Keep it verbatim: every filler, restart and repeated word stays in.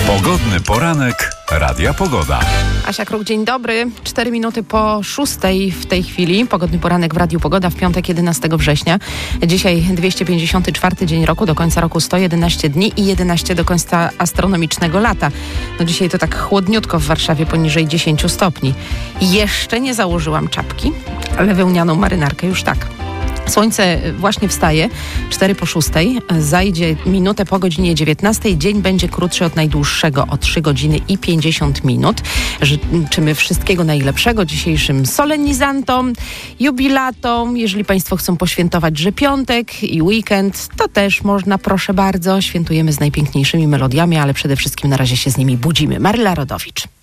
Pogodny poranek Radia Pogoda. Asia Kruk, dzień dobry. Cztery minuty po szóstej w tej chwili. Pogodny poranek w Radiu Pogoda w piątek jedenastego września. Dzisiaj dwieście pięćdziesiąty czwarty dzień roku, do końca roku sto jedenaście dni i jedenaście do końca astronomicznego lata. No dzisiaj to tak chłodniutko w Warszawie, poniżej dziesięć stopni. Jeszcze nie założyłam czapki, ale wełnianą marynarkę już tak. Słońce właśnie wstaje, cztery po szóstej, zajdzie minutę po godzinie dziewiętnastej. Dzień będzie krótszy od najdłuższego o trzy godziny i pięćdziesiąt minut. Życzymy wszystkiego najlepszego dzisiejszym solenizantom, jubilatom. Jeżeli Państwo chcą poświętować, że piątek i weekend, to też można, proszę bardzo. Świętujemy z najpiękniejszymi melodiami, ale przede wszystkim na razie się z nimi budzimy. Maryla Rodowicz.